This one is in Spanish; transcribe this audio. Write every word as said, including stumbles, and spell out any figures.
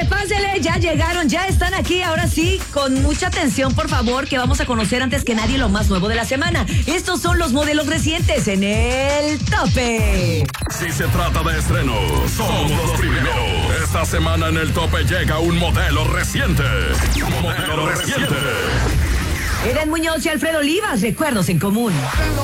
pásele, ya llegaron, ya están aquí. Ahora sí, con mucha atención, por favor, que vamos a conocer antes que nadie lo más nuevo de la semana. Estos son los modelos recientes en El Tope. Si se trata de estrenos, somos los primeros. Esta semana en El Tope llega un modelo reciente. Un modelo reciente. Eden Muñoz y Alfredo Olivas, recuerdos en común.